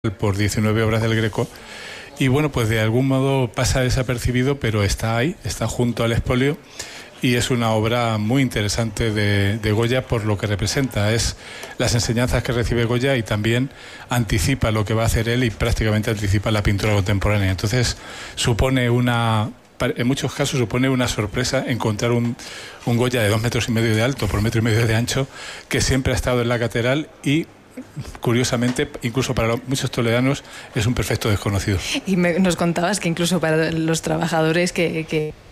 por 19 obras del Greco. Y bueno, pues de algún modo pasa desapercibido, pero está ahí, está junto al expolio, y es una obra muy interesante de Goya por lo que representa. Es las enseñanzas que recibe Goya y también anticipa lo que va a hacer él y prácticamente anticipa la pintura contemporánea. Entonces en muchos casos supone una sorpresa encontrar un Goya de 2,5 metros de alto por 1,5 metros de ancho, que siempre ha estado en la catedral y, curiosamente, incluso para muchos toledanos, es un perfecto desconocido. Y nos contabas que incluso para los trabajadores que